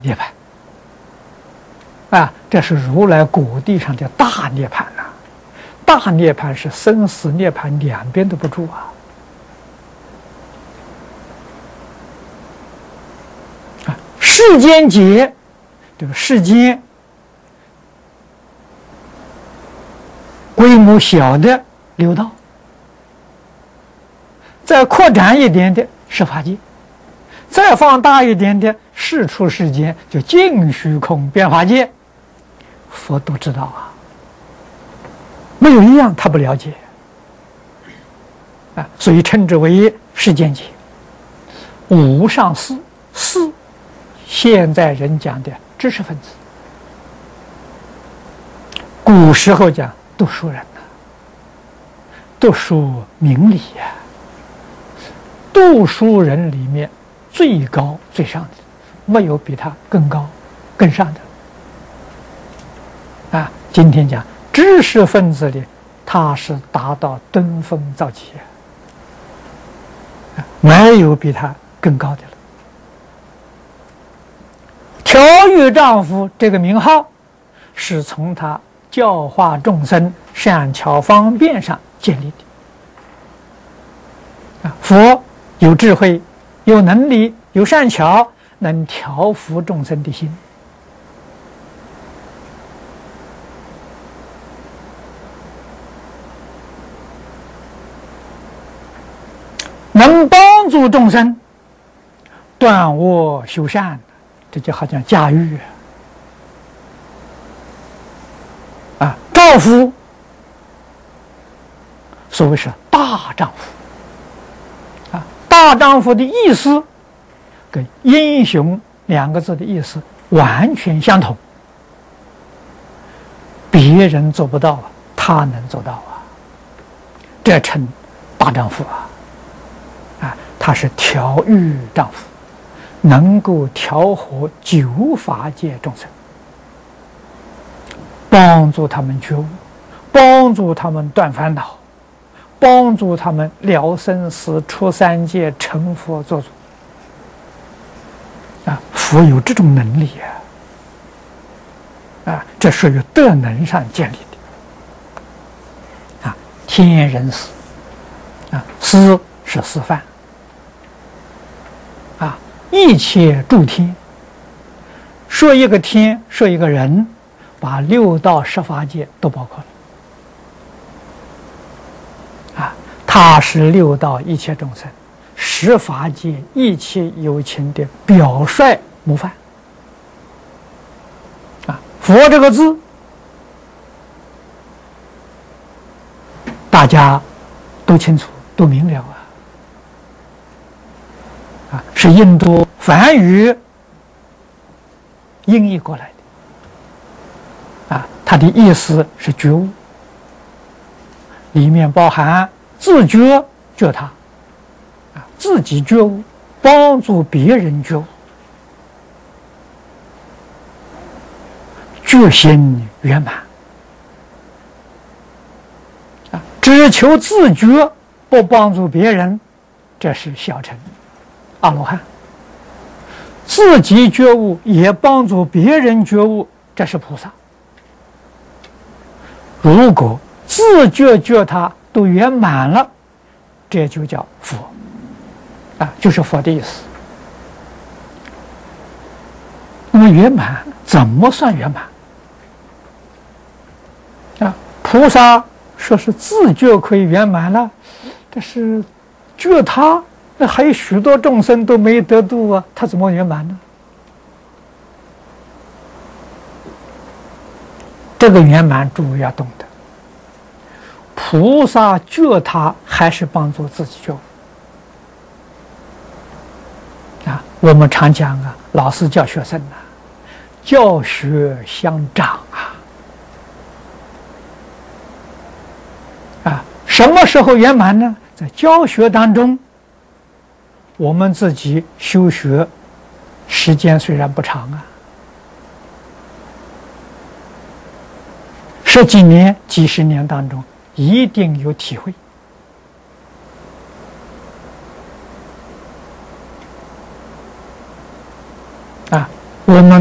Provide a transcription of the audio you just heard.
涅槃。这是如来果地上的大涅槃呐！大涅槃是生死涅槃两边都不住世间劫，这个世间规模小的六道，再扩展一点的十法界，再放大一点的世出世间，就尽虚空变法界。佛都知道没有一样他不了解所以称之为世间界。无上士，士现在人讲的知识分子，古时候讲读书人读书明理读书人里面最高最上的，没有比他更高更上的今天讲知识分子里，他是达到登峰造极没有比他更高的了。调御丈夫这个名号，是从他教化众生善巧方便上建立的佛有智慧，有能力，有善巧，能调伏众生的心，能帮助众生断恶修善，这就好像驾驭丈夫，所谓是大丈夫大丈夫的意思跟英雄两个字的意思完全相同，别人做不到他能做到这称大丈夫他是调御丈夫，能够调和九法界众生，帮助他们觉悟，帮助他们断烦恼，帮助他们了生死、出三界、成佛作主佛有这种能力这属于德能上建立的天人师师是师范一切诸天，说一个天，说一个人，把六道十法界都包括了他是六道一切众生十法界一切有情的表率模范佛这个字大家都清楚都明了是印度梵语音译过来的它的意思是觉悟，里面包含自觉觉他自己觉悟，帮助别人觉悟，觉心圆满只求自觉不帮助别人，这是小乘阿罗汉；自己觉悟也帮助别人觉悟，这是菩萨。如果自觉觉他都圆满了，这就叫佛就是佛的意思。那么圆满怎么算圆满菩萨说是自觉可以圆满了，但是觉他那还有许多众生都没得度他怎么圆满呢？这个圆满诸位要懂得，菩萨觉他还是帮助自己觉悟我们常讲老师教学生教学相长什么时候圆满呢？在教学当中，我们自己修学时间虽然不长十几年、几十年当中，一定有体会我们